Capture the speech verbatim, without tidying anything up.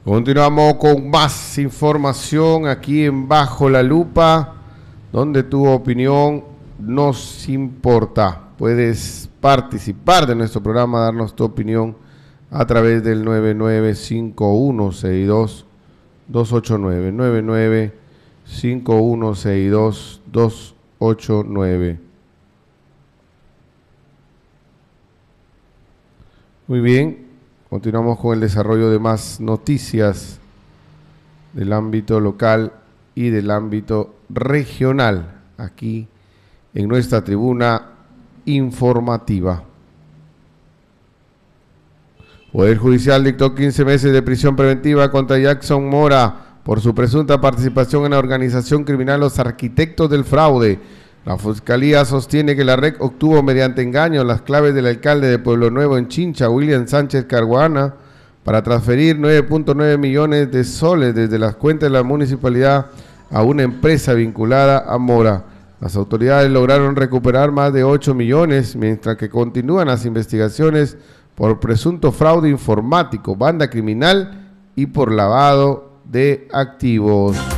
Continuamos con más información aquí en Bajo la Lupa, donde tu opinión nos importa. Puedes participar de nuestro programa, darnos tu opinión a través del nueve nueve cinco uno seis dos dos ocho nueve, nueve nueve cinco uno seis dos dos ocho nueve. Muy bien. Continuamos con el desarrollo de más noticias del ámbito local y del ámbito regional, aquí en nuestra tribuna informativa. Poder Judicial dictó quince meses de prisión preventiva contra Jackson Mora por su presunta participación en la organización criminal Los Arquitectos del Fraude. La Fiscalía sostiene que la R E C obtuvo mediante engaño las claves del alcalde de Pueblo Nuevo en Chincha, William Sánchez Carguana, para transferir nueve punto nueve millones de soles desde las cuentas de la municipalidad a una empresa vinculada a Mora. Las autoridades lograron recuperar más de ocho millones, mientras que continúan las investigaciones por presunto fraude informático, banda criminal y por lavado de activos.